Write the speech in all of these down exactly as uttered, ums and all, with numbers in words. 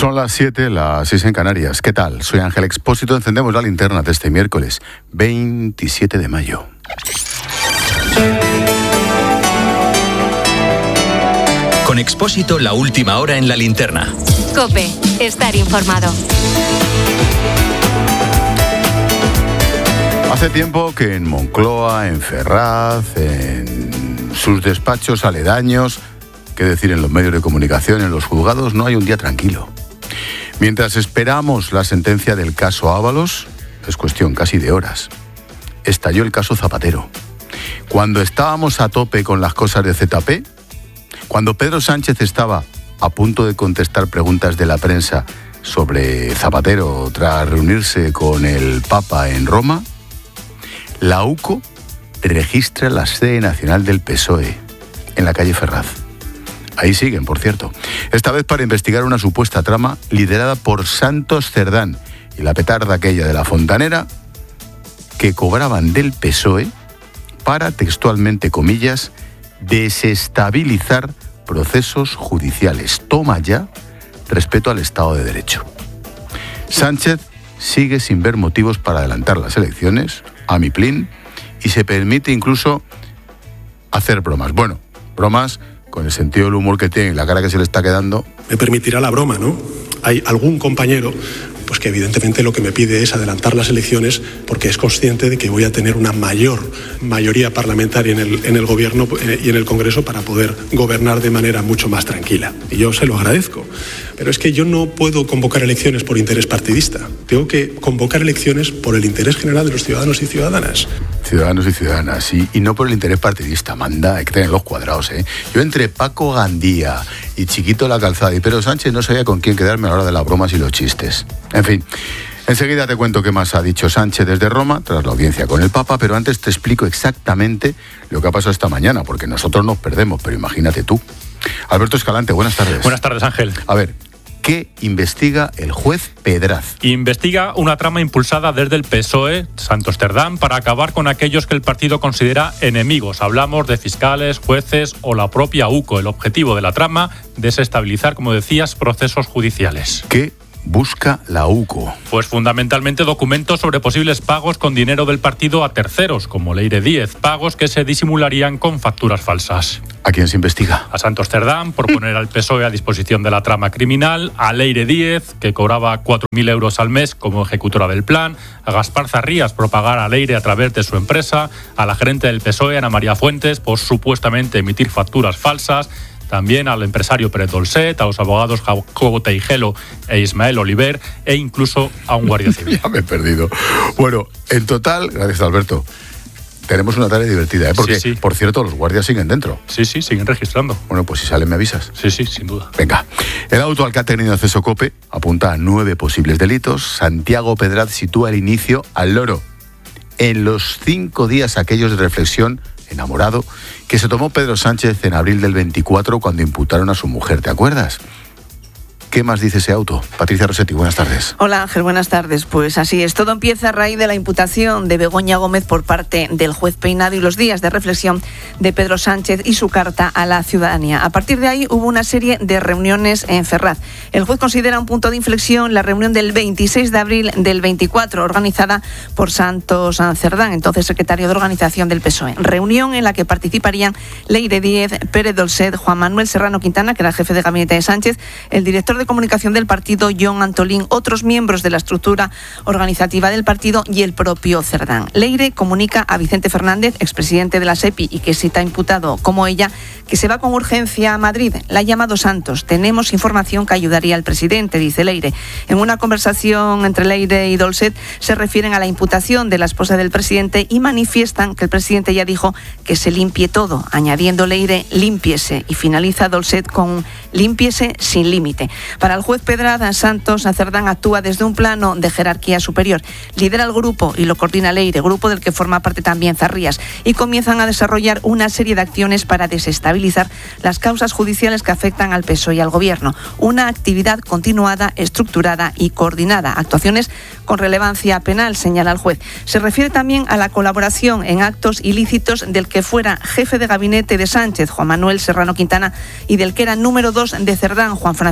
Son las siete, las seis en Canarias. ¿Qué tal? Soy Ángel Expósito. Encendemos la linterna de este miércoles veintisiete de mayo. Con Expósito, la última hora en la linterna. COPE. Estar informado. Hace tiempo que en Moncloa, en Ferraz, en sus despachos aledaños, qué decir en los medios de comunicación, en los juzgados, no hay un día tranquilo. Mientras esperamos la sentencia del caso Ábalos, es cuestión casi de horas, estalló el caso Zapatero. Cuando estábamos a tope con las cosas de Z P, cuando Pedro Sánchez estaba a punto de contestar preguntas de la prensa sobre Zapatero tras reunirse con el Papa en Roma, la U C O registra la sede nacional del P S O E en la calle Ferraz. Ahí siguen, por cierto. Esta vez para investigar una supuesta trama liderada por Santos Cerdán y la petarda aquella de la Fontanera, que cobraban del P S O E para, textualmente comillas, desestabilizar procesos judiciales. Toma ya respeto al Estado de Derecho. Sánchez sigue sin ver motivos para adelantar las elecciones, a mi plin, y se permite incluso hacer bromas. Bueno, bromas con el sentido del humor que tiene y la cara que se le está quedando. Me permitirá la broma, ¿no? Hay algún compañero pues que evidentemente lo que me pide es adelantar las elecciones porque es consciente de que voy a tener una mayor mayoría parlamentaria en el, en el gobierno y en el Congreso para poder gobernar de manera mucho más tranquila. Y yo se lo agradezco. Pero es que yo no puedo convocar elecciones por interés partidista. Tengo que convocar elecciones por el interés general de los ciudadanos y ciudadanas. Ciudadanos y ciudadanas, sí, y no por el interés partidista, manda, hay que tener los cuadrados, ¿eh? Yo entre Paco Gandía y Chiquito La Calzada y Pedro Sánchez no sabía con quién quedarme a la hora de las bromas y los chistes. En fin, enseguida te cuento qué más ha dicho Sánchez desde Roma, tras la audiencia con el Papa, pero antes te explico exactamente lo que ha pasado esta mañana, porque nosotros nos perdemos, pero imagínate tú. Alberto Escalante, buenas tardes. Buenas tardes, Ángel. A ver, ¿qué investiga el juez Pedraz? Investiga una trama impulsada desde el P S O E, Santos Cerdán, para acabar con aquellos que el partido considera enemigos. Hablamos de fiscales, jueces o la propia U C O. El objetivo de la trama, desestabilizar, como decías, procesos judiciales. ¿Qué busca la U C O? Pues fundamentalmente documentos sobre posibles pagos con dinero del partido a terceros, como Leire Díez, pagos que se disimularían con facturas falsas. ¿A quién se investiga? A Santos Cerdán, por poner al P S O E a disposición de la trama criminal, a Leire Díez, que cobraba cuatro mil euros al mes como ejecutora del plan, a Gaspar Zarrías por pagar a Leire a través de su empresa, a la gerente del P S O E, Ana María Fuentes, por supuestamente emitir facturas falsas, también al empresario Pérez Dolcet, a los abogados Jacobo Teijelo e Ismael Oliver, e incluso a un guardia civil. Ya me he perdido. Bueno, en total, gracias Alberto, tenemos una tarea divertida, ¿eh? Porque, sí, sí. Por cierto, los guardias siguen dentro. Sí, sí, siguen registrando. Bueno, pues si salen me avisas. Sí, sí, sin duda. Venga. El auto al que ha tenido acceso COPE apunta a nueve posibles delitos. Santiago Pedraz sitúa el inicio al loro. En los cinco días aquellos de reflexión, enamorado, que se tomó Pedro Sánchez en abril del veinticuatro cuando imputaron a su mujer, ¿te acuerdas? ¿Qué más dice ese auto? Patricia Rossetti, buenas tardes. Hola Ángel, buenas tardes. Pues así es, todo empieza a raíz de la imputación de Begoña Gómez por parte del juez Peinado y los días de reflexión de Pedro Sánchez y su carta a la ciudadanía. A partir de ahí hubo una serie de reuniones en Ferraz. El juez considera un punto de inflexión la reunión del veintiséis de abril del veinticuatro, organizada por Santos Cerdán, entonces secretario de organización del P S O E. Reunión en la que participarían Leire Díez, Pérez Dolcet, Juan Manuel Serrano Quintana, que era el jefe de gabinete de Sánchez, el director de de comunicación del partido, Jon Antolín, otros miembros de la estructura organizativa del partido y el propio Cerdán. Leire comunica a Vicente Fernández, expresidente de la SEPI y que está imputado como ella, que se va con urgencia a Madrid. La ha llamado Santos. Tenemos información que ayudaría al presidente, dice Leire. En una conversación entre Leire y Dolcet se refieren a la imputación de la esposa del presidente y manifiestan que el presidente ya dijo que se limpie todo, añadiendo Leire, límpiese, y finaliza Dolcet con límpiese sin límite. Para el juez Pedraz, Santos Cerdán actúa desde un plano de jerarquía superior. Lidera el grupo y lo coordina Leire, grupo del que forma parte también Zarrías, y comienzan a desarrollar una serie de acciones para desestabilizar las causas judiciales que afectan al P S O E y al Gobierno. Una actividad continuada, estructurada y coordinada. Actuaciones con relevancia penal, señala el juez. Se refiere también a la colaboración en actos ilícitos del que fuera jefe de gabinete de Sánchez, Juan Manuel Serrano Quintana, y del que era número dos de Cerdán, Juan Francisco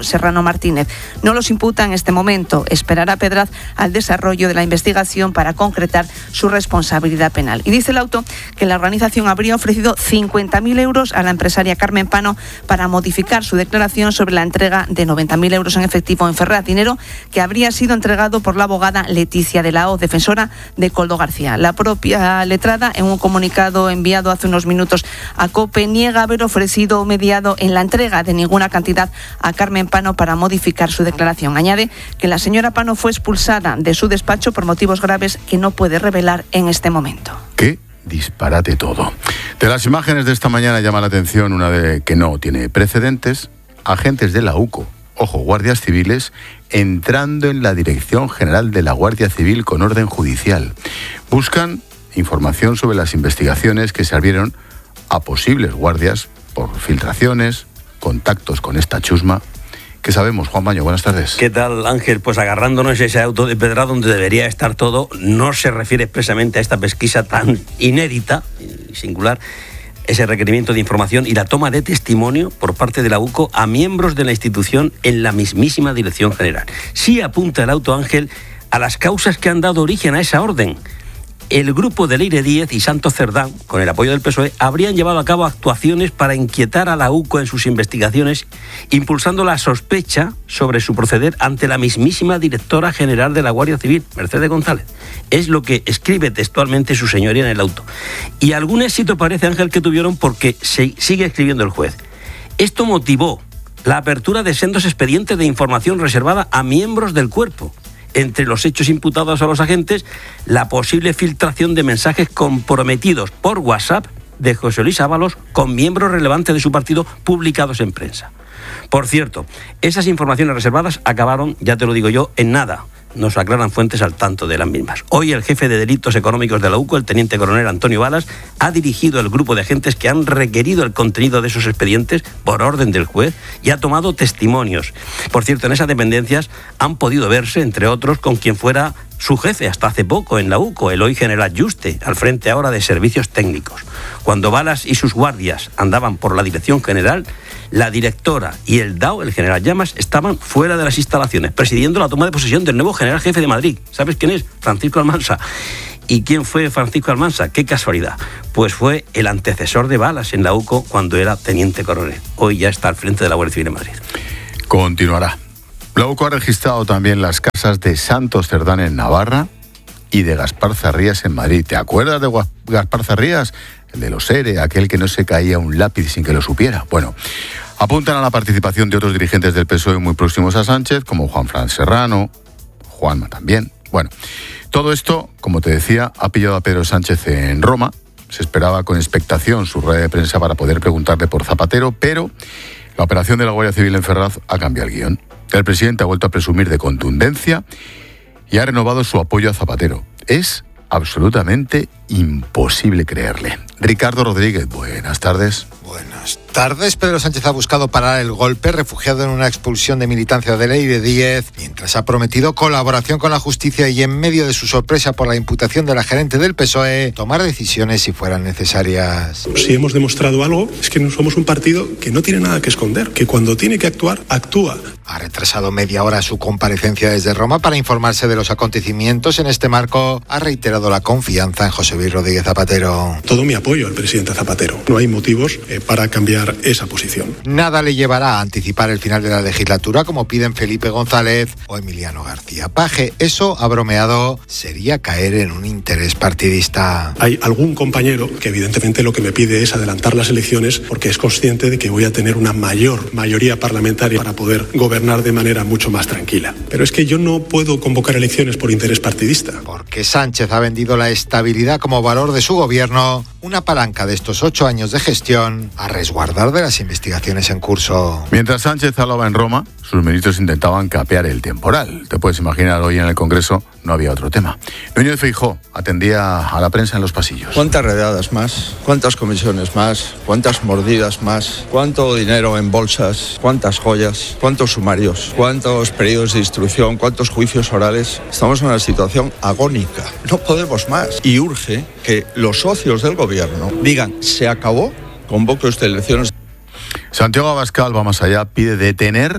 Serrano Martínez. No los imputa en este momento. Esperará Pedraz al desarrollo de la investigación para concretar su responsabilidad penal. Y dice el auto que la organización habría ofrecido cincuenta mil euros a la empresaria Carmen Pano para modificar su declaración sobre la entrega de noventa mil euros en efectivo en Ferraz, dinero que habría sido entregado por la abogada Leticia de la O, defensora de Koldo García. La propia letrada, en un comunicado enviado hace unos minutos a COPE, niega haber ofrecido o mediado en la entrega de ninguna cantidad a Carmen Pano para modificar su declaración. Añade que la señora Pano fue expulsada de su despacho por motivos graves que no puede revelar en este momento. ¿Qué? Disparate todo. De las imágenes de esta mañana llama la atención una de que no tiene precedentes. Agentes de la UCO, ojo, guardias civiles, entrando en la Dirección General de la Guardia Civil con orden judicial. Buscan información sobre las investigaciones que se abrieron a posibles guardias por filtraciones, contactos con esta chusma. ¿Qué sabemos, Juan Baño? Buenas tardes. ¿Qué tal, Ángel? Pues agarrándonos ese auto de Pedra donde debería estar todo, no se refiere expresamente a esta pesquisa tan inédita y singular, ese requerimiento de información y la toma de testimonio por parte de la UCO a miembros de la institución en la mismísima Dirección General. Sí apunta el auto, Ángel, a las causas que han dado origen a esa orden. El grupo de Leire Díez y Santos Cerdán, con el apoyo del P S O E, habrían llevado a cabo actuaciones para inquietar a la UCO en sus investigaciones, impulsando la sospecha sobre su proceder ante la mismísima directora general de la Guardia Civil, Mercedes González. Es lo que escribe textualmente su señoría en el auto. Y algún éxito parece, Ángel, que tuvieron porque se sigue escribiendo el juez. Esto motivó la apertura de sendos expedientes de información reservada a miembros del cuerpo. Entre los hechos imputados a los agentes, la posible filtración de mensajes comprometidos por WhatsApp de José Luis Ábalos con miembros relevantes de su partido publicados en prensa. Por cierto, esas informaciones reservadas acabaron, ya te lo digo yo, en nada. Nos aclaran fuentes al tanto de las mismas. Hoy el jefe de delitos económicos de la UCO, el teniente coronel Antonio Balas, ha dirigido el grupo de agentes que han requerido el contenido de esos expedientes por orden del juez y ha tomado testimonios. Por cierto, en esas dependencias han podido verse, entre otros, con quien fuera su jefe hasta hace poco en la UCO, el hoy general Yuste, al frente ahora de servicios técnicos. Cuando Balas y sus guardias andaban por la dirección general, la directora y el D A O, el general Llamas, estaban fuera de las instalaciones, presidiendo la toma de posesión del nuevo general jefe de Madrid. ¿Sabes quién es? Francisco Almansa. ¿Y quién fue Francisco Almansa? ¡Qué casualidad! Pues fue el antecesor de Balas en la UCO cuando era teniente coronel. Hoy ya está al frente de la Guardia Civil en Madrid. Continuará. La UCO ha registrado también las casas de Santos Cerdán en Navarra y de Gaspar Zarrías en Madrid. ¿Te acuerdas de Gaspar Zarrías? El de los ERE, aquel que no se caía un lápiz sin que lo supiera. Bueno, apuntan a la participación de otros dirigentes del P S O E muy próximos a Sánchez, como Juan Fran Serrano, Juanma también. Bueno, todo esto, como te decía, ha pillado a Pedro Sánchez en Roma. Se esperaba con expectación su rueda de prensa para poder preguntarle por Zapatero, pero la operación de la Guardia Civil en Ferraz ha cambiado el guión. El presidente ha vuelto a presumir de contundencia y ha renovado su apoyo a Zapatero. Es absolutamente imposible creerle. Ricardo Rodríguez, buenas tardes. Buenas tardes. Pedro Sánchez ha buscado parar el golpe, refugiado en una expulsión de militancia de Leire Díez, mientras ha prometido colaboración con la justicia y, en medio de su sorpresa por la imputación de la gerente del P S O E, tomar decisiones si fueran necesarias. Si hemos demostrado algo, es que no somos un partido que no tiene nada que esconder, que cuando tiene que actuar, actúa. Ha retrasado media hora su comparecencia desde Roma para informarse de los acontecimientos. En este marco, ha reiterado la confianza en José Luis Rodríguez Zapatero. Todo mi apoyo al presidente Zapatero. No hay motivos eh, para cambiar esa posición. Nada le llevará a anticipar el final de la legislatura, como piden Felipe González o Emiliano García Paje. Eso, ha bromeado, sería caer en un interés partidista. Hay algún compañero que evidentemente lo que me pide es adelantar las elecciones porque es consciente de que voy a tener una mayor mayoría parlamentaria para poder gobernar de manera mucho más tranquila. Pero es que yo no puedo convocar elecciones por interés partidista. Porque Sánchez ha vendido la estabilidad como valor de su gobierno, una palanca de estos ocho años de gestión, a resguardar de las investigaciones en curso. Mientras Sánchez hablaba en Roma, sus ministros intentaban capear el temporal. Te puedes imaginar, hoy en el Congreso no había otro tema. Núñez Feijóo atendía a la prensa en los pasillos. ¿Cuántas redadas más? ¿Cuántas comisiones más? ¿Cuántas mordidas más? ¿Cuánto dinero en bolsas? ¿Cuántas joyas? ¿Cuántos sumarios? ¿Cuántos periodos de instrucción? ¿Cuántos juicios orales? Estamos en una situación agónica. No podemos más. Y urge que los socios del gobierno digan, se acabó, convoque usted elecciones. Santiago Abascal va más allá, pide detener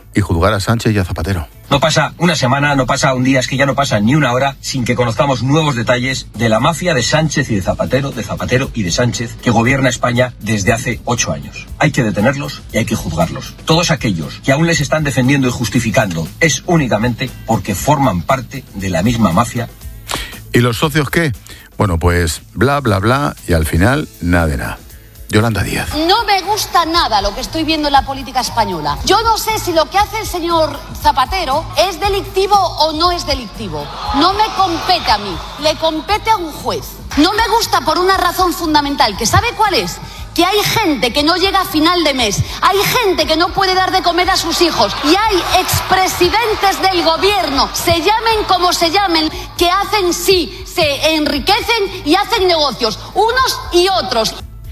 y juzgar a Sánchez y a Zapatero. No pasa una semana, no pasa un día, es que ya no pasa ni una hora sin que conozcamos nuevos detalles de la mafia de Sánchez y de Zapatero, de Zapatero y de Sánchez, que gobierna España desde hace ocho años. Hay que detenerlos y hay que juzgarlos. Todos aquellos que aún les están defendiendo y justificando es únicamente porque forman parte de la misma mafia. ¿Y los socios qué? Bueno, pues bla, bla, bla, y al final nada de nada. Yolanda Díaz. No me gusta nada lo que estoy viendo en la política española. Yo no sé si lo que hace el señor Zapatero es delictivo o no es delictivo. No me compete a mí, le compete a un juez. No me gusta por una razón fundamental, ¿que sabe cuál es? Que hay gente que no llega a final de mes, hay gente que no puede dar de comer a sus hijos y hay expresidentes del gobierno, se llamen como se llamen, que hacen sí, se enriquecen y hacen negocios, unos y otros.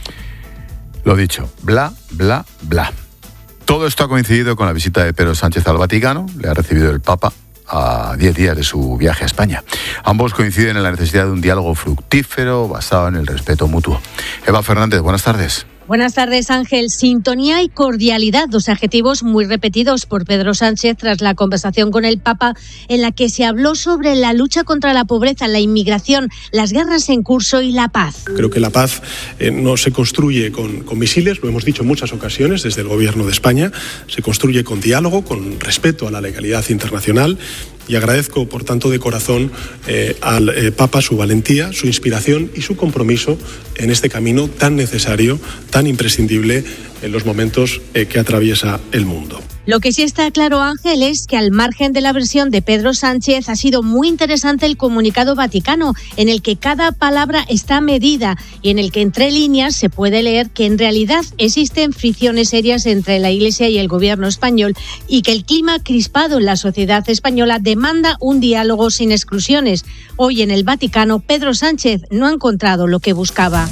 Lo dicho, bla, bla, bla. Todo esto ha coincidido con la visita de Pedro Sánchez al Vaticano. Le ha recibido el Papa a diez días de su viaje a España. Ambos coinciden en la necesidad de un diálogo fructífero basado en el respeto mutuo. Eva Fernández, buenas tardes. Buenas tardes, Ángel. Sintonía y cordialidad, dos adjetivos muy repetidos por Pedro Sánchez tras la conversación con el Papa, en la que se habló sobre la lucha contra la pobreza, la inmigración, las guerras en curso y la paz. Creo que la paz eh, no se construye con, con misiles, lo hemos dicho en muchas ocasiones desde el Gobierno de España, se construye con diálogo, con respeto a la legalidad internacional. Y agradezco, por tanto, de corazón eh, al eh, Papa su valentía, su inspiración y su compromiso en este camino tan necesario, tan imprescindible en los momentos eh, que atraviesa el mundo. Lo que sí está claro, Ángel, es que al margen de la versión de Pedro Sánchez ha sido muy interesante el comunicado vaticano, en el que cada palabra está medida y en el que entre líneas se puede leer que en realidad existen fricciones serias entre la Iglesia y el gobierno español y que el clima crispado en la sociedad española demanda un diálogo sin exclusiones. Hoy en el Vaticano, Pedro Sánchez no ha encontrado lo que buscaba.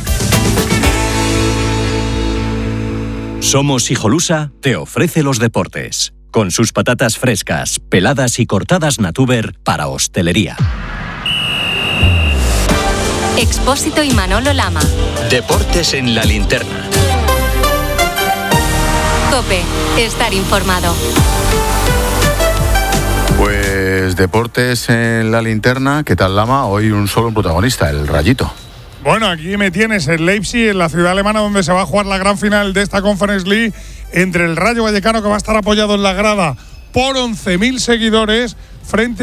Somos Hijolusa te ofrece los deportes, con sus patatas frescas, peladas y cortadas Natuber para hostelería. Expósito y Manolo Lama. Deportes en la linterna. COPE, estar informado. Pues deportes en la linterna. ¿Qué tal, Lama? Hoy un solo protagonista, el Rayito. Bueno, aquí me tienes en Leipzig, en la ciudad alemana, donde se va a jugar la gran final de esta Conference League entre el Rayo Vallecano, que va a estar apoyado en la grada por once mil seguidores, frente